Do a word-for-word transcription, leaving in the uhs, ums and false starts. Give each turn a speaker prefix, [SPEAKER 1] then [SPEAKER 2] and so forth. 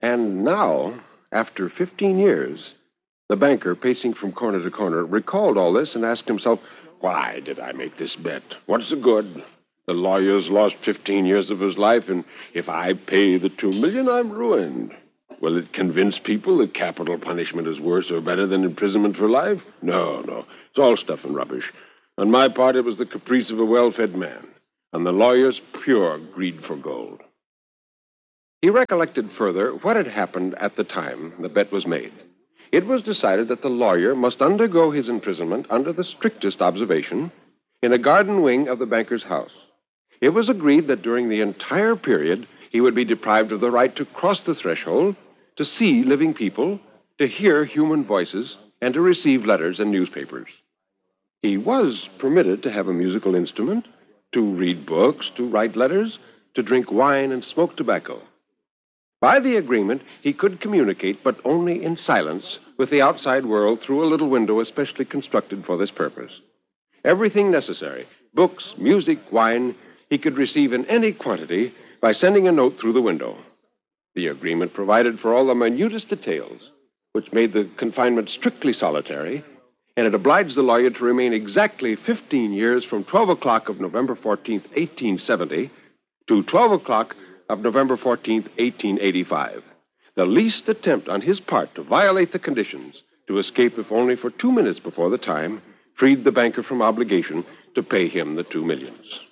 [SPEAKER 1] And now, after fifteen years, the banker, pacing from corner to corner, recalled all this and asked himself, why did I make this bet? What's the good? The lawyer's lost fifteen years of his life, and if I pay the two million, I'm ruined. Will it convince people that capital punishment is worse or better than imprisonment for life? No, no. It's all stuff and rubbish. On my part, it was the caprice of a well-fed man, and the lawyer's pure greed for gold. He recollected further what had happened at the time the bet was made. It was decided that the lawyer must undergo his imprisonment under the strictest observation in a garden wing of the banker's house. It was agreed that during the entire period, he would be deprived of the right to cross the threshold, to see living people, to hear human voices, and to receive letters and newspapers. He was permitted to have a musical instrument, to read books, to write letters, to drink wine and smoke tobacco. By the agreement, he could communicate, but only in silence, with the outside world through a little window especially constructed for this purpose. Everything necessary, books, music, wine, he could receive in any quantity by sending a note through the window. The agreement provided for all the minutest details, which made the confinement strictly solitary, and it obliged the lawyer to remain exactly fifteen years from twelve o'clock of November fourteenth, eighteen seventy, to twelve o'clock of November fourteenth, eighteen eighty-five. The least attempt on his part to violate the conditions, to escape if only for two minutes before the time, freed the banker from obligation to pay him the two millions.